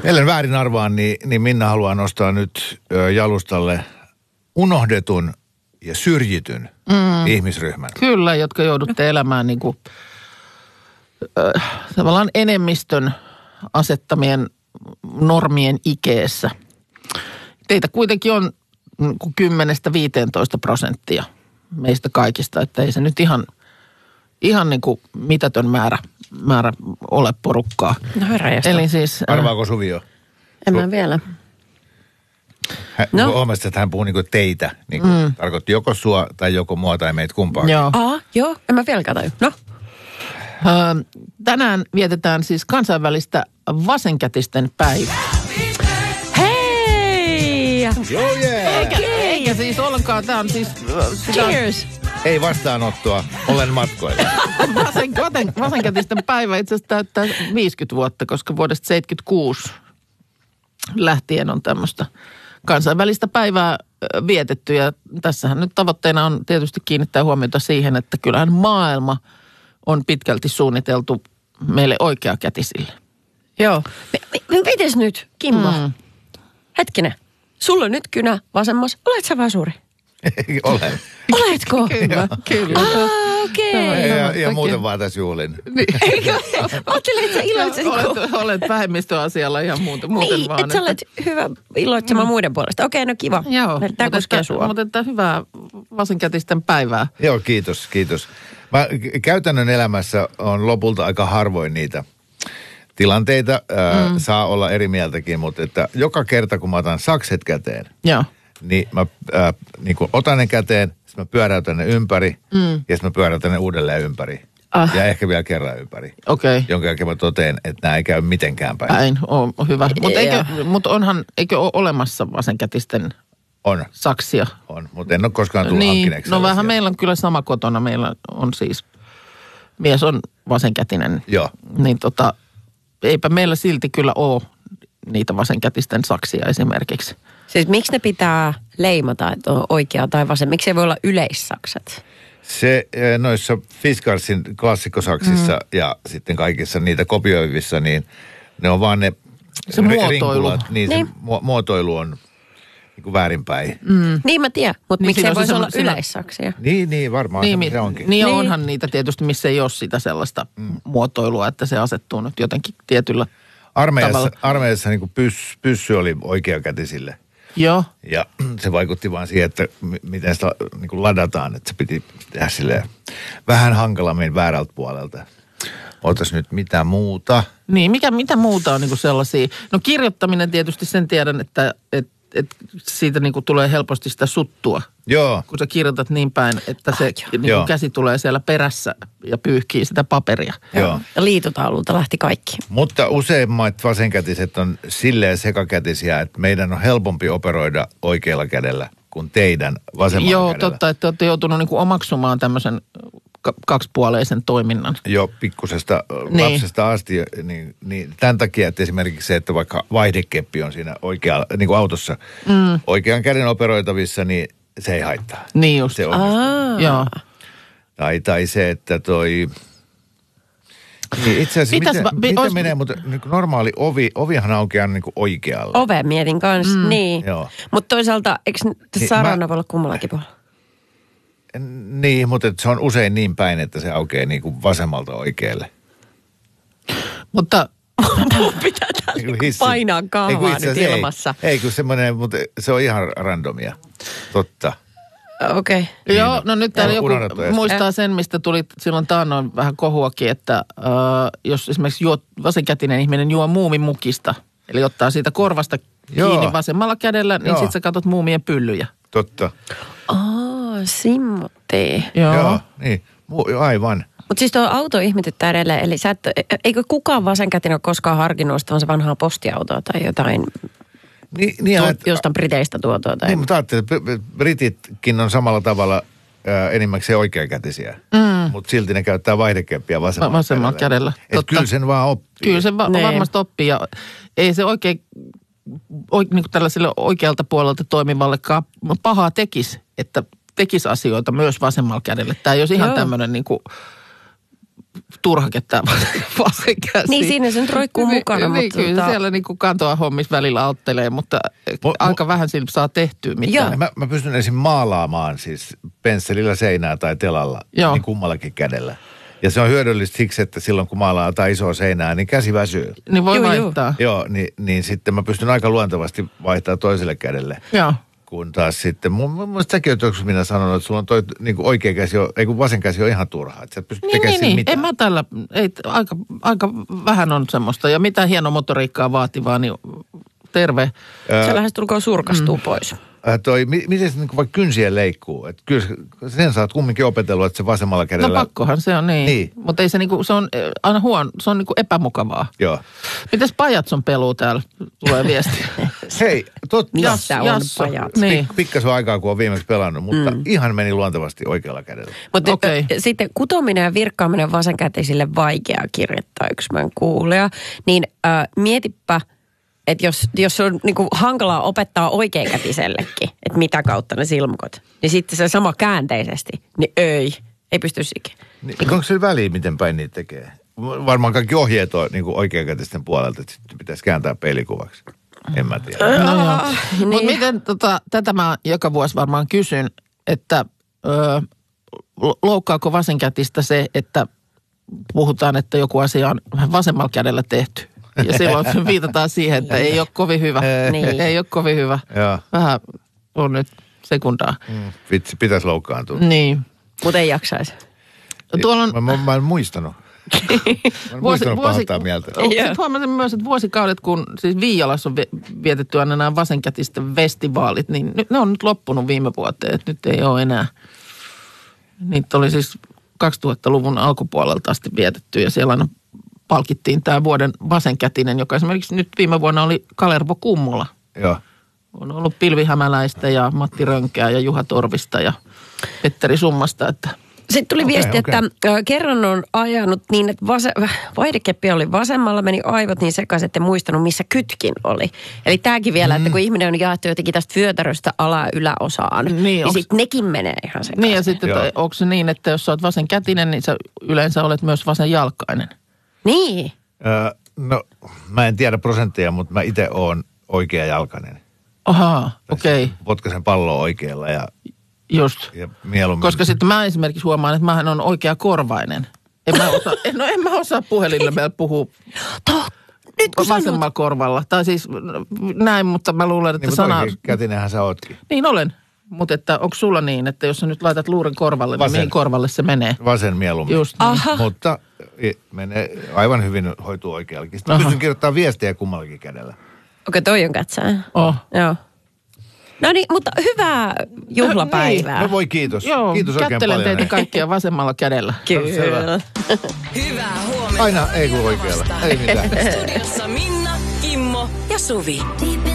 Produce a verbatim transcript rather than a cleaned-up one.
Ellen väärin arvaan, niin, niin Minna haluaa nostaa nyt ö, jalustalle unohdetun ja syrjityn mm. ihmisryhmän. Kyllä, jotka joudutte elämään niin kuin, äh, tavallaan enemmistön asettamien normien ikeessä. Teitä kuitenkin on kymmenestä viiteentoista prosenttia meistä kaikista, että ei se nyt ihan, ihan niin kuin mitätön määrä, määrä ole porukkaa. No herranjestaan. Eli siis... Arvaako Suvi jo? En mä vielä. Hän, no. Huomasit, että hän puhuu niin kuin teitä. Niin kuin mm. tarkoitti joko sua tai joko mua tai meitä kumpaakin. Joo. Aa, joo. En mä vieläkään taju. No. Öö, tänään vietetään siis kansainvälistä vasenkätisten päivää. Hei! Joo, yeah. Eikä, eikä siis ollenkaan. Tämä on siis... Sitä, Cheers! Ei vastaanottoa, olen matkoilla. Vasen, vasen, vasenkätisten päivä itse asiassa täyttää viisikymmentä vuotta, koska vuodesta seitsemänkymmentäkuusi lähtien on tämmöistä kansainvälistä päivää vietetty. Ja tässähän nyt tavoitteena on tietysti kiinnittää huomiota siihen, että kyllähän maailma on pitkälti suunniteltu meille oikeakätisille. Joo. Mites nyt, Kimmo? Mm. Hetkinen. Sulla on nyt kynä vasemmassa. Olet sä vasuri? Ei ole. Oletko? Kyllä, kyllä. Ah, okei. Okay. Ja, ja, ja muuten vaan tässä juhlin. Eikö? Mä ajattelin, että sä iloitset. Olet, olet vähemmistöasialla ihan muuten, muuten niin, vaan. Niin, että sä olet hyvä iloitsemaan mm. muiden puolesta. Okei, no kiva. Joo. Tämä koskee sua. Mutta että hyvää vasenkätisten päivää. Joo, kiitos, kiitos. Mä käytännön elämässä on lopulta aika harvoin niitä tilanteita. Ää, mm. Saa olla eri mieltäkin, mutta että joka kerta kun mä otan sakset käteen, Joo. niin mä ää, niin kun otan ne käteen, sitten mä pyöräytän ne ympäri mm. ja sitten mä pyöräytän ne uudelleen ympäri. Ah. Ja ehkä vielä kerran ympäri. Okei. Okay. Jonka jälkeen mä toteen, että nämä ei käy mitenkään päin. Näin, on hyvä. Mutta mut onhan, eikö ole olemassa vasenkätisten on. saksia? On, mutta en ole koskaan tullut niin, hankkineeksi. No vähän meillä on kyllä sama kotona. Meillä on siis, mies on vasenkätinen. Joo. Niin tota, eipä meillä silti kyllä ole niitä vasenkätisten saksia esimerkiksi. Siis miksi ne pitää leimata, että on oikea tai vasen? Miksi ei voi olla yleissakset? Se noissa Fiskarsin klassikkosaksissa mm. ja sitten kaikissa niitä kopioivissa, niin ne on vaan ne se muotoilu. Rinkulat, niin, niin. Se mu- muotoilu on niin kuin väärinpäin. Mm. Niin mä tiedän, mutta niin miksi ei voisi se olla siinä... yleissaksia? Niin, niin varmaan niin, se, se onkin. Niin, niin onhan niitä tietysti, missä ei ole sitä sellaista mm. muotoilua, että se asettuu nyt jotenkin tietyllä Armeijassa, tavalla. Armeijassa niin kuin pyss, pyssy oli oikeakätisille. Joo. Ja se vaikutti vaan siihen, että m- miten sitä niin kuin ladataan, että se piti tehdä silleen vähän hankalammin väärältä puolelta. Ootas nyt mitä muuta. Niin, mikä, mitä muuta on niin kuin sellaisia? No kirjoittaminen tietysti sen tiedän, että et, et siitä niin kuin tulee helposti sitä suttua. Joo. Kun sä kirjoitat niin päin, että se ah, niin kuin käsi tulee siellä perässä ja pyyhkii sitä paperia. Joo. Ja liitotaululta lähti kaikki. Mutta useimmat vasenkätiset on silleen sekakätisiä, että meidän on helpompi operoida oikealla kädellä kuin teidän vasemmalla Joo, kädellä. totta, että olette joutunut niin kuin omaksumaan tämmöisen kaksipuoleisen toiminnan. Joo, pikkusesta niin. lapsesta asti. Niin, niin tämän takia, että esimerkiksi se, että vaikka vaihdekeppi on siinä oikealla, niin kuin autossa mm. oikean käden operoitavissa, niin se ei haittaa. Niin just. Se onnistuu. Joo. Tai, tai se, että toi... Niin itse asiassa, Mitäs miten, va, miten olis... menee, mutta niin normaali ovi, ovihan aukeaa niin kuin oikealla. Ove mietin kanssa, mm. niin. Mutta toisaalta, eikö tässä niin, saarana voi olla kummallakin puolella? Niin, mutta se on usein niin päin, että se aukeaa niin kuin vasemmalta oikealle. Mutta... Mun pitää täällä niin painaa kahvaa nyt ilmassa. Ei, ei kun semmoinen, mutta se on ihan randomia. Totta. Okei. Okay. Joo, niin, no nyt täällä joku muistaa äh. sen, mistä tuli silloin taannoin vähän kohuakin, että äh, jos esimerkiksi juo, vasenkätinen ihminen juo muumin-mukista, eli ottaa siitä korvasta Joo. kiinni vasemmalla kädellä, niin sitten sä katsot muumien pyllyjä. Totta. Aa, simmotti. Joo. Joo, niin, aivan. Mutta siis tuo auto ihmetyttää edelleen, eli sä et, eikö kukaan vasenkätinen ole koskaan harkinnut ostavansa vanhaa postiautoa tai jotain, niin, niin, tuo, et, jostain Briteistä tuotua? Tai... Niin, mutta ajattelin, että Brititkin on samalla tavalla äh, enimmäkseen oikeakätisiä, mm. mutta silti ne käyttää vaihdekeppiä vasemmalla, vasemmalla kädellä. kädellä. Että kyllä sen vaan oppii. Kyllä sen va- varmasti oppii ja ei se oikein, oik, niin kuin tällaiselle oikealta puolelta toimivallekaan pahaa tekisi, että tekisi asioita myös vasemmalla kädellä. Tämä ei olisi ihan tämmöinen niin kuin turhake tämä vasen käsi. Niin, siinä se nyt roikkuu mukana. Niin, mutta kyllä tota... siellä niin kuin kantoa hommis välillä auttelee, mutta mo, aika mo, vähän sillä saa tehtyä mitään. Mä, mä pystyn esim. Maalaamaan siis pensselillä seinää tai telalla, Joo. niin kummallakin kädellä. Ja se on hyödyllistä siksi, että silloin kun maalaa jotain isoa seinää, niin käsi väsyy. Niin voi joo, vaihtaa. Joo, joo niin, niin sitten mä pystyn aika luontevasti vaihtaa toiselle kädelle. Joo. Kun taas sitten, mun mielestä säkin oot joskus minä sanonut, että sulla on toi niin kuin oikea käsi, on, ei kun vasen käsi on ihan turhaa. Että sä pystyt niin, tekemään niin, sillä niin. mitään. En mä tällä, ei, aika, aika vähän on semmoista. Ja mitä hienomotoriikkaa vaativaa, niin terve. Se lähestulkoon surkastuu mm. pois. Äh, toi, miten se niin vaikka kynsien leikkuu? Et kyllä sen sä oot kumminkin opetellut, että se vasemmalla kädellä... No pakkohan se on niin. niin. Mutta ei se niinku, se on aina huono, se on niinku epämukavaa. Joo. Mites pajatson peluu täällä? Tulee viestiä. Hei, totta. Missä on Jasso. Pajat? Niin. Pik, pikkasen aikaa, kun on viimeksi pelannut, mutta mm. ihan meni luontevasti oikealla kädellä. Mutta okay. Sitten kutominen ja virkkaaminen vasenkätisille vaikea kirjoittaa yksi meidän kuulija. Niin äh, mietipä... Että jos, jos on niinku hankalaa opettaa oikeakätisellekin, että mitä kautta ne silmukot, niin sitten se sama käänteisesti, niin ei, ei pysty sikin. Niin, onko se väliä, miten päin niitä tekee? Varmaan kaikki ohjeet on niinku oikeakätisten puolelta, että sitten pitäisi kääntää peilikuvaksi. En mä tiedä. No joo. Niin. Mutta miten, tota, tätä mä joka vuosi varmaan kysyn, että ö, loukkaako vasenkätistä se, että puhutaan, että joku asia on vasemmalla kädellä tehty. Ja silloin viitataan siihen, että ei ole kovin hyvä. Niin. Ei ole kovin hyvä. Joo. Vähän on nyt sekundaa. Mm. Vitsi, pitäisi loukkaantua. Niin. Mutta ei jaksaisi. Tuolla on... Mä, mä, mä en muistanut. Mä en vuosi, muistanut vuosi, pahoittaa mieltä. Sitten huomasin myös, että vuosikaudet, kun siis Viialassa on vietetty aina nämä vasenkätisten festivaalit, niin ne on nyt loppunut viime vuoteen, että nyt ei ole enää. Niitä oli siis kaksituhattaluvun alkupuolelta asti vietetty ja siellä aina palkittiin tämä vuoden vasenkätinen, joka esimerkiksi nyt viime vuonna oli Kalervo Kummola. Joo. On ollut Pilvi Hämäläistä ja Matti Rönkää ja Juha Torvista ja Petteri Summasta. Että... Sitten tuli okay, viesti, okay. että kerran on ajanut niin, että vase, vaihdekeppi oli vasemmalla, meni aivot niin sekaisin, että en muistanut, missä kytkin oli. Eli tämäkin vielä, mm. että kun ihminen on jaettu jotenkin tästä vyötäröstä ala- yläosaan, niin, niin onks... sitten nekin menee ihan sekaisin. Niin ja sitten, että onko se niin, että jos sä oot vasenkätinen, niin sä yleensä olet myös vasenjalkainen. Niin. Öö, no, mä en tiedä prosentteja, mutta mä itse oon oikeajalkainen. Ahaa, okei. Okay. Potkasen palloa oikealla ja, just. ja mieluummin. Koska sitten mä esimerkiksi huomaan, että mähän on oikeakorvainen. En mä osaa, no en mä osaa puhelimella puhua nyt kun vasemmalla sanot... korvalla. Tai siis näin, mutta mä luulen, että niin, sana... Niin, kätinenhän sä ootkin. Niin olen. Mutta että onko sulla niin, että jos sä nyt laitat luuren korvalle, Vasen. Niin mihin korvalle se menee? Vasen mieluummin. Just niin. Aha. Mutta menee aivan hyvin hoituu oikeallakin. Sitten pystyn kirjoittamaan viestejä kummallakin kädellä. Okei, okay, toi on kätsää. Oh. Joo. No niin, mutta hyvää juhlapäivää. No, niin. No voi kiitos. Joo, kiitos oikein kättelen paljon. teitä kaikkia vasemmalla kädellä. Kyllä. Hyvää huomenta. Aina ei kun oikealla. Ei mitään. Studiossa Minna, Kimmo ja Suvi.